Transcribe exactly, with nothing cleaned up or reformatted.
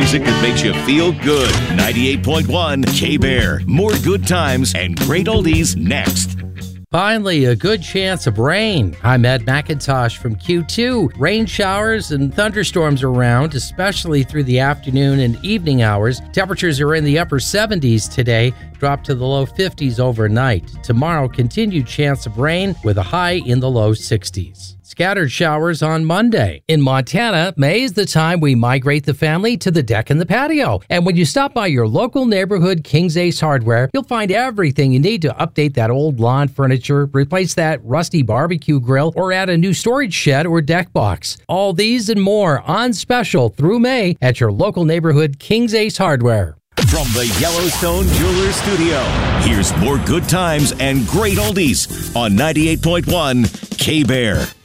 music that makes you feel good. ninety-eight point one K-Bear. More good times and great oldies next. Finally, a good chance of rain. I'm Ed McIntosh from Q two. Rain showers and thunderstorms around, especially through the afternoon and evening hours. Temperatures are in the upper seventies today, drop to the low fifties overnight. Tomorrow, continued chance of rain with a high in the low sixties. Scattered showers on Monday. In Montana, May is the time we migrate the family to the deck and the patio. And when you stop by your local neighborhood King's Ace Hardware, you'll find everything you need to update that old lawn furniture, replace that rusty barbecue grill, or add a new storage shed or deck box. All these and more on special through May at your local neighborhood King's Ace Hardware. From the Yellowstone Jewelers Studio, here's more good times and great oldies on ninety-eight point one K-Bear.